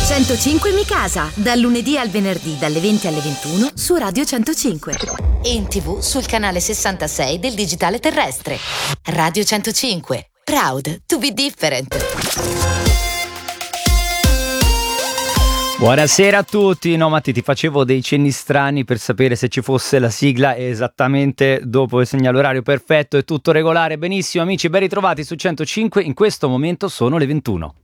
105 Mi Casa, dal lunedì al venerdì dalle 20 alle 21 su Radio 105. E in TV sul canale 66 del digitale terrestre. Radio 105, proud to be different. Buonasera a tutti. No, Matti, ti facevo dei cenni strani per sapere se ci fosse la sigla esattamente dopo il segnale orario perfetto e tutto regolare. Benissimo, amici, ben ritrovati su 105. In questo momento sono le 21.